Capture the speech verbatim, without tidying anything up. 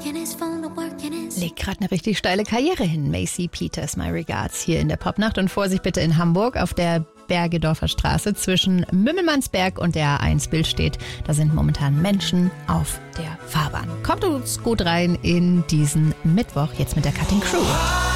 Legt gerade eine richtig steile Karriere hin. Macy Peters, My Regards, hier in der Popnacht. Und Vorsicht bitte in Hamburg auf der Bergedorfer Straße zwischen Mümmelmannsberg und der A eins Bild steht. Da sind momentan Menschen auf der Fahrbahn. Kommt uns gut rein in diesen Mittwoch, jetzt mit der Cutting Crew.